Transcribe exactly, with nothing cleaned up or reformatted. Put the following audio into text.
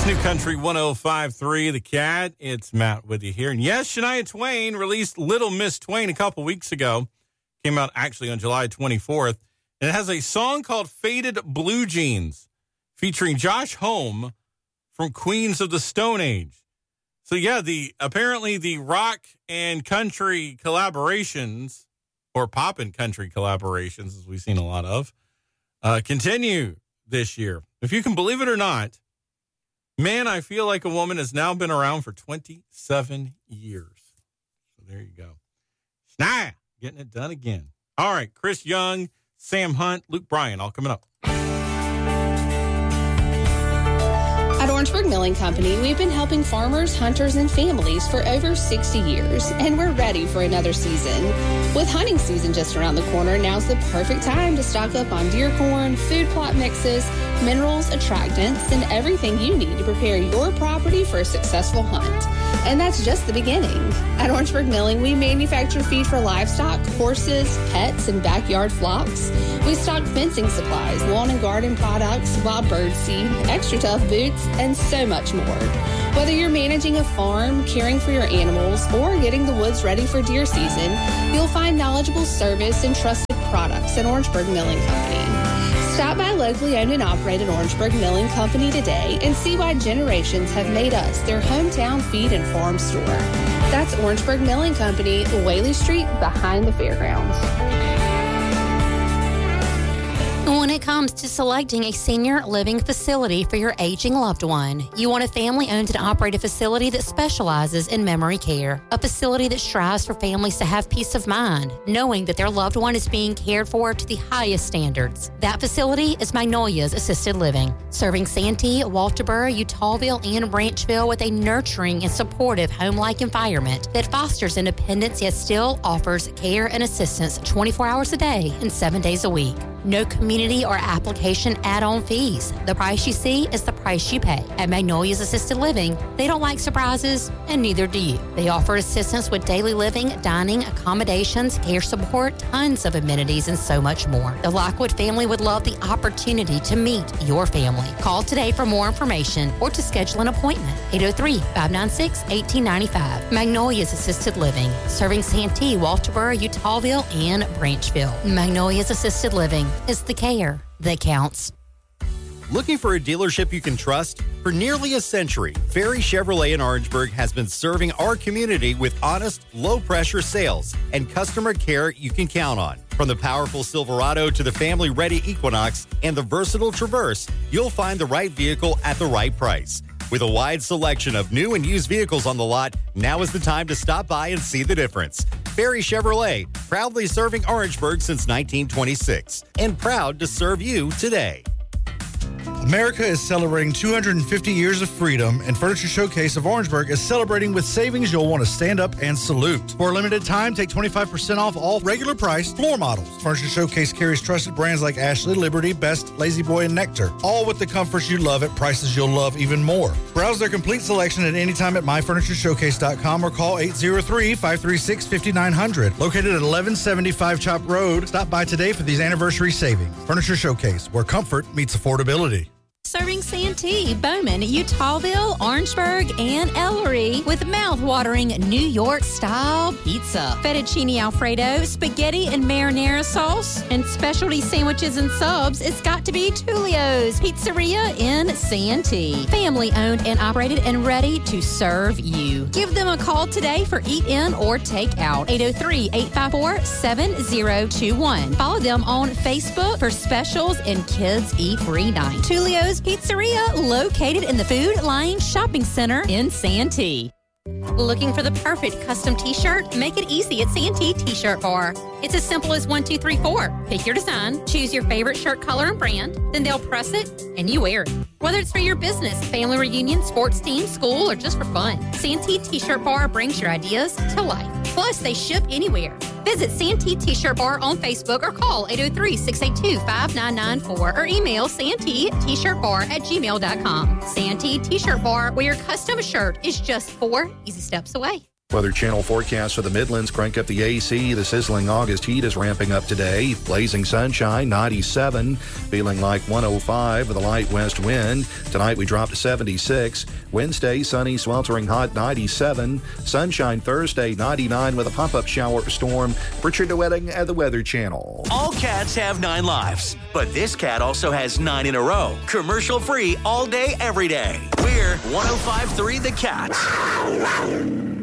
New Country one oh five point three, The Cat. It's Matt with you here. And yes, Shania Twain released Little Miss Twain a couple weeks ago. Came out actually on July twenty-fourth. And it has a song called Faded Blue Jeans featuring Josh Homme from Queens of the Stone Age. So yeah, the apparently the rock and country collaborations, or pop and country collaborations, as we've seen a lot of, uh, continue this year. If you can believe it or not, Man, I Feel Like a Woman has now been around for twenty-seven years. So there you go. Shania, getting it done again. All right, Chris Young, Sam Hunt, Luke Bryan, all coming up. At Orangeburg Milling Company, we've been helping farmers, hunters, and families for over sixty years, and we're ready for another season. With hunting season just around the corner, now's the perfect time to stock up on deer corn, food plot mixes, minerals, attractants, and everything you need to prepare your property for a successful hunt. And that's just the beginning. At Orangeburg Milling, we manufacture feed for livestock, horses, pets, and backyard flocks. We stock fencing supplies, lawn and garden products, wild bird seed, extra tough boots, and so much more. Whether you're managing a farm, caring for your animals, or getting the woods ready for deer season, you'll find knowledgeable service and trusted products at Orangeburg Milling Company. Stop by locally owned and operated Orangeburg Milling Company today and see why generations have made us their hometown feed and farm store. That's Orangeburg Milling Company, Whaley Street, behind the fairgrounds. When it comes to selecting a senior living facility for your aging loved one, you want a family-owned and operated facility that specializes in memory care. A facility that strives for families to have peace of mind, knowing that their loved one is being cared for to the highest standards. That facility is Magnolia's Assisted Living, serving Santee, Walterboro, Utahville, and Branchville with a nurturing and supportive home-like environment that fosters independence yet still offers care and assistance twenty-four hours a day and seven days a week. No community or application add-on fees. The price you see is the price you pay. At Magnolia's Assisted Living, they don't like surprises, and neither do you. They offer assistance with daily living, dining, accommodations, care support, tons of amenities, and so much more. The Lockwood family would love the opportunity to meet your family. Call today for more information or to schedule an appointment. eight oh three, five nine six, one eight nine five. Magnolia's Assisted Living, serving Santee, Walterboro, Utahville, and Branchville. Magnolia's Assisted Living is the care that counts. Looking for a dealership you can trust? For nearly a century, Ferry Chevrolet in Orangeburg has been serving our community with honest, low-pressure sales and customer care you can count on. From the powerful Silverado to the family-ready Equinox and the versatile Traverse, you'll find the right vehicle at the right price. With a wide selection of new and used vehicles on the lot, now is the time to stop by and see the difference. Ferry Chevrolet, proudly serving Orangeburg since nineteen twenty-six, and proud to serve you today. America is celebrating two hundred fifty years of freedom, and Furniture Showcase of Orangeburg is celebrating with savings you'll want to stand up and salute. For a limited time, take twenty-five percent off all regular price floor models. Furniture Showcase carries trusted brands like Ashley, Liberty, Best, Lazy Boy, and Nectar, all with the comforts you love at prices you'll love even more. Browse their complete selection at any time at my furniture showcase dot com or call eight oh three, five three six, five nine zero zero. Located at eleven seventy-five Chop Road, stop by today for these anniversary savings. Furniture Showcase, where comfort meets affordability. Serving Santee, Bowman, Utahville, Orangeburg, and Ellery with mouth-watering New York-style pizza. Fettuccine Alfredo, spaghetti and marinara sauce, and specialty sandwiches and subs. It's got to be Tulio's Pizzeria in Santee. Family-owned and operated and ready to serve you. Give them a call today for eat-in or take-out. eight oh three, eight five four, seven oh two one. Follow them on Facebook for specials and Kids Eat Free Night. Tulio's Pizzeria, located in the Food Line Shopping Center in Santee. Looking for the perfect custom t-shirt? Make it easy at Santee T-Shirt Bar. It's as simple as one, two, three, four. Pick your design, choose your favorite shirt color and brand, then they'll press it and you wear it. Whether it's for your business, family reunion, sports team, school, or just for fun, Santee T-Shirt Bar brings your ideas to life. Plus, they ship anywhere. Visit Santee T-Shirt Bar on Facebook or call eight oh three, six eight two, five nine nine four or email Santee T-Shirt Bar at gmail dot com. Santee T-Shirt Bar, where your custom shirt is just four easy steps away. Weather Channel forecast for the Midlands. Crank up the A C. The sizzling August heat is ramping up today. Blazing sunshine, ninety-seven. Feeling like one oh five with a light west wind. Tonight we drop to seventy-six. Wednesday, sunny, sweltering hot, ninety-seven. Sunshine Thursday, ninety-nine with a pop-up shower storm. Richard DeWetting at the Weather Channel. All cats have nine lives, but this cat also has nine in a row. Commercial free all day, every day. We're one oh five point three The Cat.